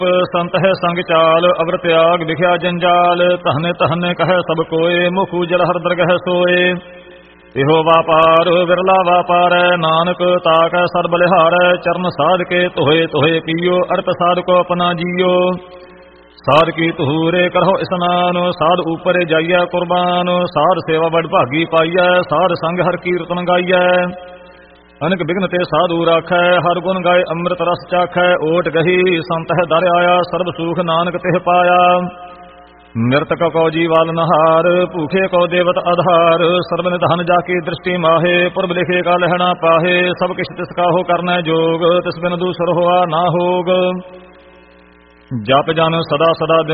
ਸੰਤ ਹੈ ਸੰਗ ਚਾਲ ਅਵਰ ਤਿਆਗ ਵਿਖਿਆ ਜੰਜਾਲ ਤਹਨੇ ਤਹਨੇ ਕਹੈ ਸਭ ਕੋਏ ਮੁਖੂ ਜਲ ਹਰ ਦਰਗਹਿ ਸੋਏ ਇਹੋ ਵਾਪਾਰ ਵਿਰਲਾ ਵਾਪਾਰੈ ਨਾਨਕ ਤਾਕੈ ਸਦ ਬਲਿਹਾਰੈ ਚਰਨ ਸਾਧ ਕੇ ਤੋਹੇ ਤੋਹੇ ਪੀਓ ਅਰਤ ਸਾਧ ਕੋ ਆਪਣਾ ਜੀਓ ਸਾਧ ਕੀ ਤਹੂਰੇ ਕਰਹੁ ਇਸਨਾਨ ਸਾਧ ਉਪਰੇ ਜਾਈਐ ਕੁਰਬਾਨ ਸਾਧ ਸੇਵਾ ਵਡ ਭਾਗੀ ਪਾਈਐ ਸਾਧ ਸੰਗ ਹਰ ਕੀਰਤਨ ਗਾਈਐ ਅਨਕ ਬਿਗਨ ਤੇ ਸਾਧੂ ਰਾਖੈ ਹਰ ਗੁਣ ਗਾਏ ਅੰਮ੍ਰਿਤ ਰਸ ਚਾਖੈ ਓਟ ਗਹੀ ਸੰਤ ਹੈ ਦਰ ਆਇਆ ਸਰਬ ਸੂਖ ਨਾਨਕ ਤਿਹ ਪਾਇਆ ਮਿਰਤਕ ਕੋ ਜੀਵਾਲ ਨਹਾਰ ਭੂਖੇ ਕੋ ਦੇਵਤ ਆਧਾਰ ਸਰਬ ਨਿਧਨ ਜਾ ਕੀ ਦ੍ਰਿਸ਼ਟੀ ਮਾਹੇ ਪੁਰਬ ਲਿਖੇ ਕਾ ਲਹਿਣਾ ਪਾਹੇ ਸਭ ਕਿਛ ਤਿਸ ਕਾਹੋ ਕਰਨਾ ਜੋਗ ਤਿਸ ਬਿਨ ਦੂਸਰ ਹੋਆ ਨਾ ਹੋਗ ਜਪ ਜਨ ਸਦਾ ਸਦਾ